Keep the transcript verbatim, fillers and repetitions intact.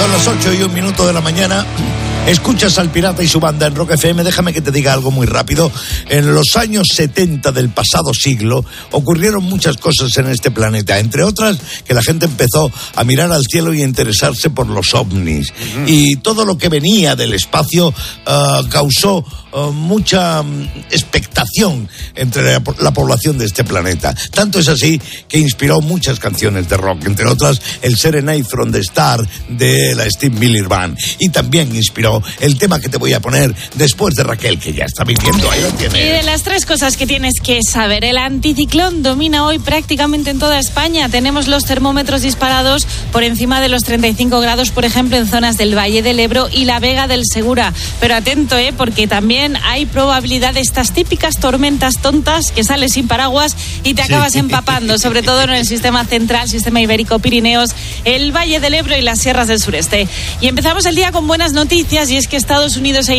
Son las ocho y un minuto de la mañana. Escuchas al Pirata y su banda en Rock F M. Déjame que te diga algo muy rápido. En los años setenta del pasado siglo ocurrieron muchas cosas en este planeta. Entre otras, que la gente empezó a mirar al cielo y a interesarse por los ovnis. Uh-huh. Y todo lo que venía del espacio uh, causó uh, mucha um, expectación entre la, la población de este planeta. Tanto es así que inspiró muchas canciones de rock. Entre otras, el Serenade from the Star de la Steve Miller Band. Y también inspiró el tema que te voy a poner después de Raquel, que ya está viviendo. Ahí lo tienes. Y de las tres cosas que tienes que saber, el anticiclón domina hoy prácticamente en toda España. Tenemos los termómetros disparados por encima de los treinta y cinco grados, por ejemplo, en zonas del Valle del Ebro y la Vega del Segura. Pero atento, ¿eh? Porque también hay probabilidad de estas típicas tormentas tontas que sales sin paraguas y te acabas sí. empapando, sobre todo en el sistema central, sistema ibérico, Pirineos, el Valle del Ebro y las sierras del sureste. Y empezamos el día con buenas noticias, y es que Estados Unidos ha